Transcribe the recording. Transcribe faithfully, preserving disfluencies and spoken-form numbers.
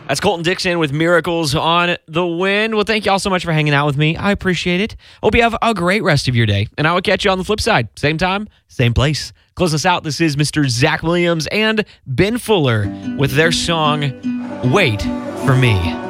That's Colton Dixon with Miracles on the Wind. Well, thank you all so much for hanging out with me. I appreciate it. Hope you have a great rest of your day. And I will catch you on the flip side. Same time, same place. Close us out. This is Mister Zach Williams and Ben Fuller with their song, Wait for Me.